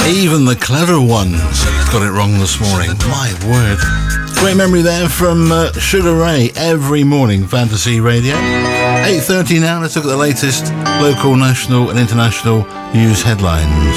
Even the clever ones got it wrong this morning. My word. Great memory there from Sugar Ray. Every morning, Fantasy Radio. 8:30 now. Let's look at the latest local, national and international news headlines.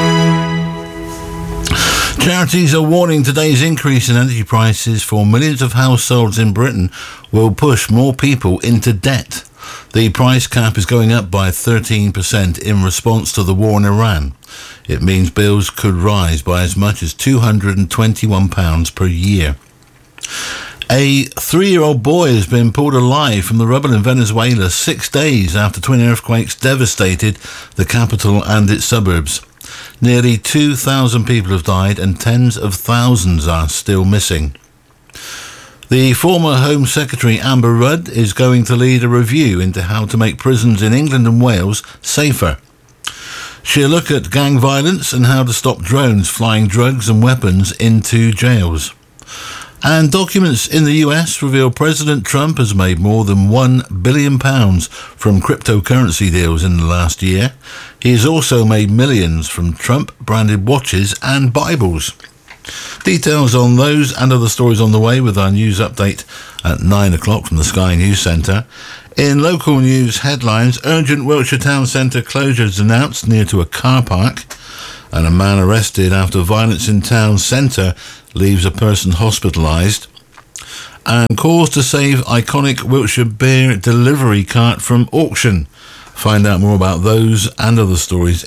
Charities are warning today's increase in energy prices for millions of households in Britain will push more people into debt. The price cap is going up by 13% in response to the war in Iran. It means bills could rise by as much as £221 per year. A 3-year-old boy has been pulled alive from the rubble in Venezuela 6 days after twin earthquakes devastated the capital and its suburbs. Nearly 2,000 people have died and tens of thousands are still missing. The former Home Secretary Amber Rudd is going to lead a review into how to make prisons in England and Wales safer. She'll look at gang violence and how to stop drones flying drugs and weapons into jails. And documents in the US reveal President Trump has made more than £1 billion from cryptocurrency deals in the last year. He has also made millions from Trump-branded watches and Bibles. Details on those and other stories on the way with our news update at 9 o'clock from the Sky News Centre. In local news headlines, urgent Wiltshire Town Centre closures announced near to a car park, and a man arrested after violence in town centre leaves a person hospitalised, and calls to save iconic Wiltshire beer delivery cart from auction. Find out more about those and other stories